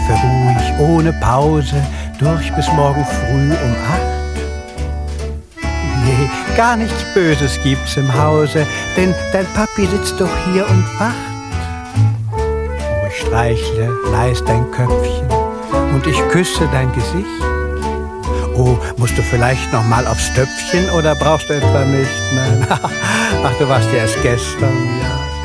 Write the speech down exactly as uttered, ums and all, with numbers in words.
schlafe ruhig, ohne Pause, durch bis morgen früh um acht. Nee, gar nichts Böses gibt's im Hause, denn dein Papi sitzt doch hier und wacht. Oh, ich streichle leis dein Köpfchen und ich küsse dein Gesicht. Oh, musst du vielleicht noch mal aufs Stöpfchen oder brauchst du etwa nicht? Nein, ach, du warst ja erst gestern.